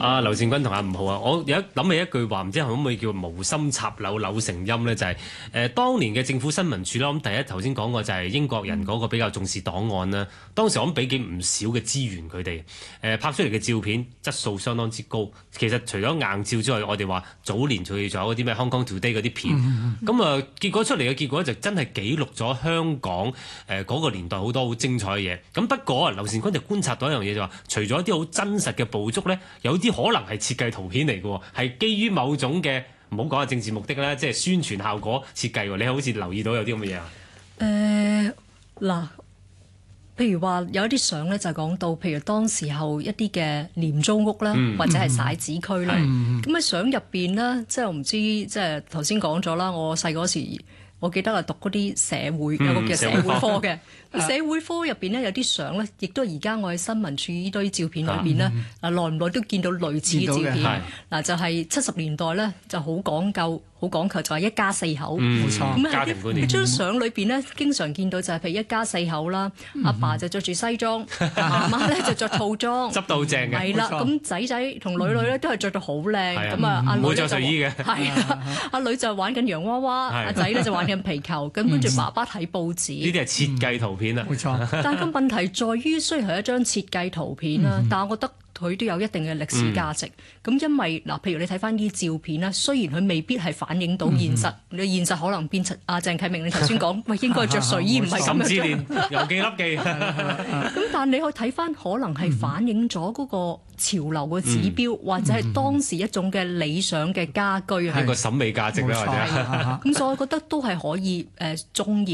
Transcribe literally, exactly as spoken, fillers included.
阿劉善君同阿吳浩啊，我有一諗起一句話，唔知可唔可以叫無心插柳柳成蔭呢？就係、是、誒、呃、當年嘅政府新聞處啦。咁第一頭先講過就係英國人嗰個比較重視檔案啦。當時我諗俾幾唔少嘅資源佢哋，誒、呃、拍出嚟嘅照片質素相當之高。其實除咗硬照之外，我哋話早年佢仲有嗰啲咩 Hong Kong Today 嗰啲片，咁啊、嗯嗯、結果出嚟嘅結果就真係記錄咗香港誒嗰、呃那個年代好多好精彩嘅嘢。咁不過劉善君就觀察到一樣嘢就話，除咗一啲好真實嘅捕捉咧，有啲可能係設計圖片嚟嘅，係基於某種嘅唔好講係政治目的啦，即係宣傳效果設計。你好似留意到有啲咁嘅嘢啊？ 誒嗱、呃，譬如話有一啲相咧，就講到譬如當時候一啲嘅廉租屋啦，嗯、或者係徙置區啦。咁喺相入邊咧，即係我唔知，即係頭先講咗啦。我細嗰時，我記得係讀嗰啲社會、嗯、有個叫社會科嘅。社會科入邊咧有啲相咧，亦都而家我喺新聞處呢堆照片裏邊咧，啊耐唔耐都見到類似嘅照片。嗱就係七十年代咧就好講究。好講求就係一家四口，冇錯。咁喺啲張相裏邊咧，經常見到就係譬如一家四口啦，阿爸就着住西裝，媽媽咧就着套裝， 執到正嘅。 係啦，咁仔仔同女女咧都係着到好靚，咁啊阿女就着睡衣嘅，係啊，阿女就玩緊洋娃娃，阿仔咧就玩緊皮球，咁跟住爸爸睇報紙。呢啲係設計圖片啊，冇錯。但係個問題在於，雖然係一張設計圖片啦，但係我覺得佢都有一定嘅歷史價值。咁因為嗱，譬如你睇翻啲照片啦，雖然佢未必係反映到現實，你現實可能變成阿鄭啟明你頭先講，喂應該着睡衣唔係咁樣。甚至連遊記粒記。咁但係你可以睇翻，可能係反映咗嗰個潮流嘅指標，或者係當時一種嘅理想嘅家居。係個審美價值啦，或者。咁所以我覺得都係可以誒中意。